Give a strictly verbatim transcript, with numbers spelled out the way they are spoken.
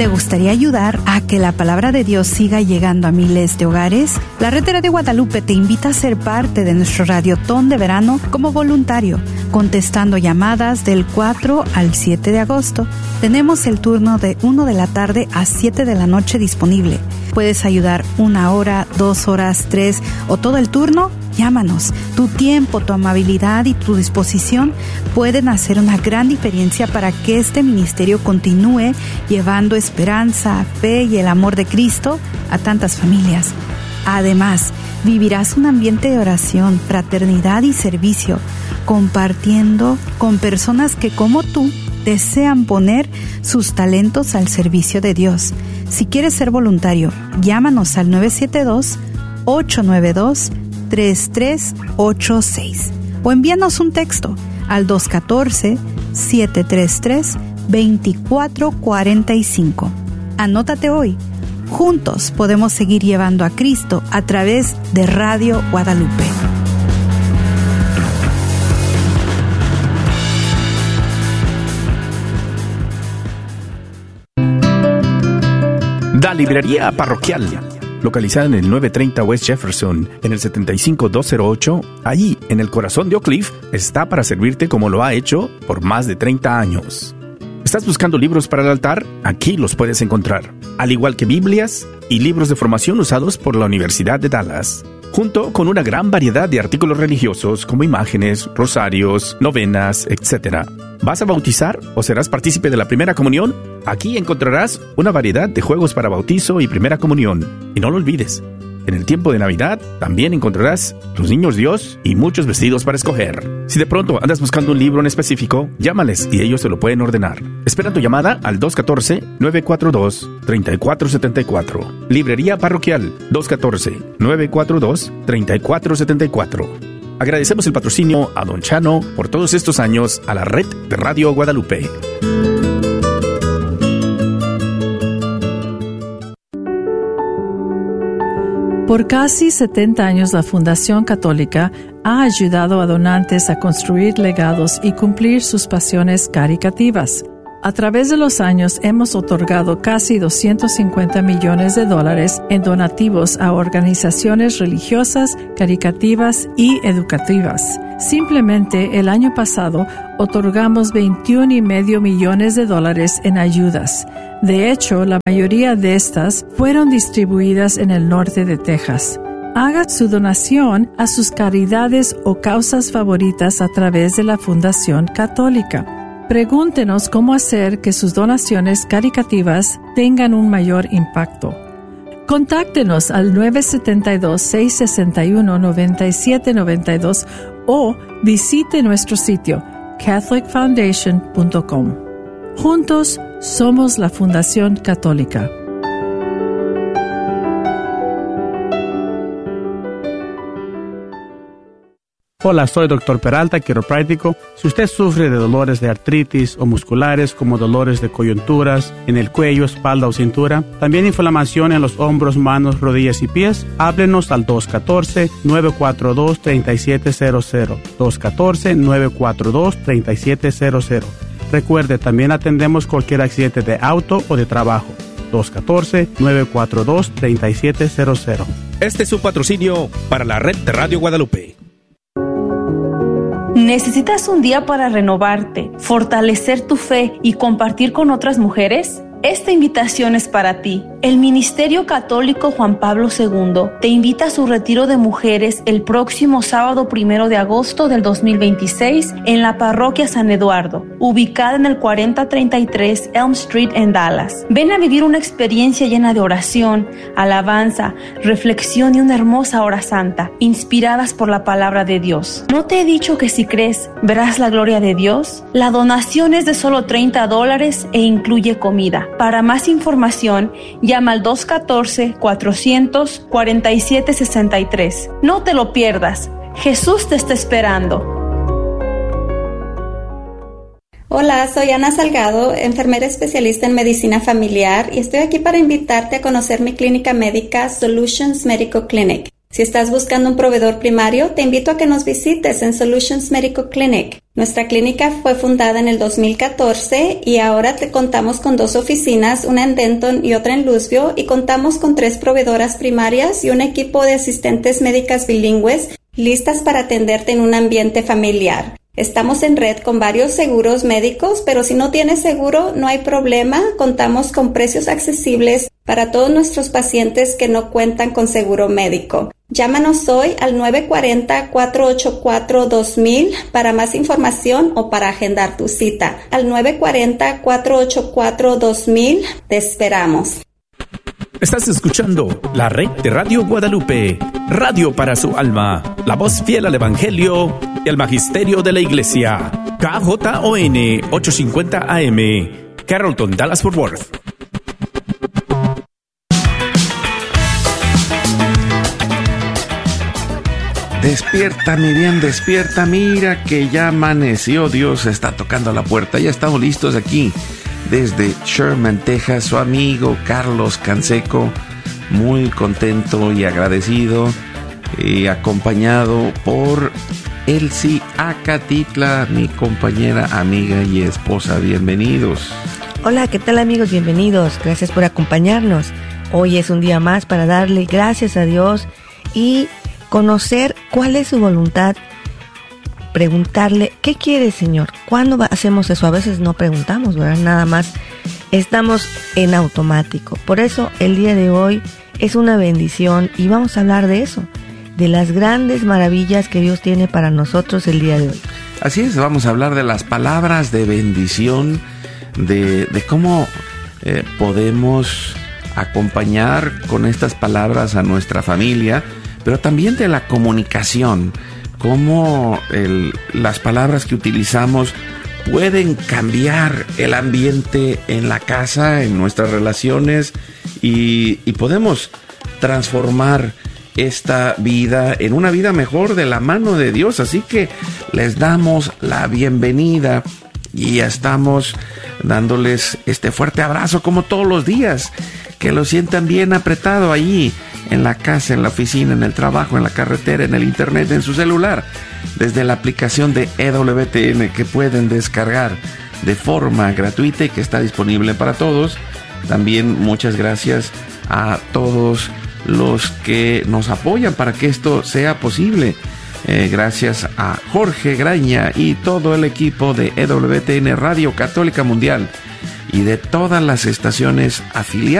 ¿Te gustaría ayudar a que la palabra de Dios siga llegando a miles de hogares? La Red de Radio Guadalupe te invita a ser parte de nuestro Radiotón de verano como voluntario, contestando llamadas del cuatro al siete de agosto. Tenemos el turno de una de la tarde a siete de la noche disponible. Puedes ayudar una hora, dos horas, tres o todo el turno. Llámanos. Tu tiempo, tu amabilidad y tu disposición pueden hacer una gran diferencia para que este ministerio continúe llevando esperanza, fe y el amor de Cristo a tantas familias. Además, vivirás un ambiente de oración, fraternidad y servicio, compartiendo con personas que, como tú, desean poner sus talentos al servicio de Dios. Si quieres ser voluntario, llámanos al nueve siete dos, ocho nueve dos, tres tres ocho seis o envíanos un texto al dos uno cuatro, siete tres tres, dos cuatro cuatro cinco. Anótate hoy. Juntos podemos seguir llevando a Cristo a través de Radio Guadalupe. La librería parroquial, localizada en el novecientos treinta West Jefferson, en el setenta y cinco mil doscientos ocho, allí, en el corazón de Oak Cliff, está para servirte como lo ha hecho por más de treinta años. ¿Estás buscando libros para el altar? Aquí los puedes encontrar, al igual que Biblias y libros de formación usados por la Universidad de Dallas, junto con una gran variedad de artículos religiosos como imágenes, rosarios, novenas, etcétera. ¿Vas a bautizar o serás partícipe de la primera comunión? Aquí encontrarás una variedad de juegos para bautizo y primera comunión. Y no lo olvides, en el tiempo de Navidad también encontrarás los niños Dios y muchos vestidos para escoger. Si de pronto andas buscando un libro en específico, llámales y ellos te lo pueden ordenar. Espera tu llamada al dos uno cuatro, nueve cuatro dos, tres cuatro siete cuatro. Librería Parroquial dos uno cuatro, nueve cuatro dos, tres cuatro siete cuatro. Agradecemos el patrocinio a Don Chano por todos estos años a la Red de Radio Guadalupe. Por casi setenta años, la Fundación Católica ha ayudado a donantes a construir legados y cumplir sus pasiones caritativas. A través de los años hemos otorgado casi doscientos cincuenta millones de dólares en donativos a organizaciones religiosas, caritativas y educativas. Simplemente el año pasado otorgamos veintiuno y medio millones de dólares en ayudas. De hecho, la mayoría de estas fueron distribuidas en el norte de Texas. Haga su donación a sus caridades o causas favoritas a través de la Fundación Católica. Pregúntenos cómo hacer que sus donaciones caritativas tengan un mayor impacto. Contáctenos al nueve siete dos, seis seis uno, nueve siete nueve dos o visite nuestro sitio catholic foundation punto com. Juntos somos la Fundación Católica. Hola, soy doctor Peralta, quiropráctico. Si usted sufre de dolores de artritis o musculares como dolores de coyunturas en el cuello, espalda o cintura, también inflamación en los hombros, manos, rodillas y pies, háblenos al dos uno cuatro, nueve cuatro dos, tres siete cero cero. dos uno cuatro, nueve cuatro dos, tres siete cero cero. Recuerde, también atendemos cualquier accidente de auto o de trabajo. dos uno cuatro, nueve cuatro dos, tres siete cero cero. Este es su patrocinio para la Red de Radio Guadalupe. ¿Necesitas un día para renovarte, fortalecer tu fe y compartir con otras mujeres? Esta invitación es para ti. El Ministerio Católico Juan Pablo segundo te invita a su retiro de mujeres el próximo sábado primero de agosto del dos mil veintiséis en la parroquia San Eduardo, ubicada en el cuarenta treinta y tres Elm Street en Dallas. Ven a vivir una experiencia llena de oración, alabanza, reflexión y una hermosa hora santa, inspiradas por la palabra de Dios. ¿No te he dicho que si crees, verás la gloria de Dios? La donación es de solo treinta dólares e incluye comida. Para más información, llama al dos uno cuatro, cuatrocientos, cuarenta y siete sesenta y tres. No te lo pierdas. Jesús te está esperando. Hola, soy Ana Salgado, enfermera especialista en medicina familiar y estoy aquí para invitarte a conocer mi clínica médica Solutions Medical Clinic. Si estás buscando un proveedor primario, te invito a que nos visites en Solutions Medical Clinic. Nuestra clínica fue fundada en el dos mil catorce y ahora te contamos con dos oficinas, una en Denton y otra en Louisville, y contamos con tres proveedoras primarias y un equipo de asistentes médicas bilingües listas para atenderte en un ambiente familiar. Estamos en red con varios seguros médicos, pero si no tienes seguro, no hay problema. Contamos con precios accesibles para todos nuestros pacientes que no cuentan con seguro médico. Llámanos hoy al nueve cuatro cero, cuatro ocho cuatro, dos mil para más información o para agendar tu cita. Al nueve cuatro cero, cuatro ocho cuatro, dos mil. Te esperamos. Estás escuchando la red de Radio Guadalupe, radio para su alma, la voz fiel al Evangelio y al Magisterio de la Iglesia. K J O N ochocientos cincuenta A M, Carrollton, Dallas-Fort Worth. Despierta, Miriam, despierta, mira que ya amaneció, Dios está tocando la puerta, ya estamos listos aquí. Desde Sherman, Texas, su amigo Carlos Canseco, muy contento y agradecido, y acompañado por Elsie Acatitla, mi compañera, amiga y esposa. Bienvenidos. Hola, ¿qué tal, amigos? Bienvenidos. Gracias por acompañarnos. Hoy es un día más para darle gracias a Dios y conocer cuál es su voluntad. Preguntarle, ¿qué quiere, Señor? ¿Cuándo hacemos eso? A veces no preguntamos, ¿verdad? Nada más estamos en automático. Por eso el día de hoy es una bendición y vamos a hablar de eso, de las grandes maravillas que Dios tiene para nosotros el día de hoy. Así es, vamos a hablar de las palabras de bendición, de, de cómo eh, podemos acompañar con estas palabras a nuestra familia, pero también de la comunicación. Cómo el, las palabras que utilizamos pueden cambiar el ambiente en la casa, en nuestras relaciones, y, y podemos transformar esta vida en una vida mejor de la mano de Dios. Así que les damos la bienvenida y ya estamos dándoles este fuerte abrazo como todos los días. Que lo sientan bien apretado allí en la casa, en la oficina, en el trabajo, en la carretera, en el internet, en su celular, desde la aplicación de E W T N que pueden descargar de forma gratuita y que está disponible para todos. También muchas gracias a todos los que nos apoyan para que esto sea posible. Eh, gracias a Jorge Graña y todo el equipo de E W T N Radio Católica Mundial y de todas las estaciones afiliadas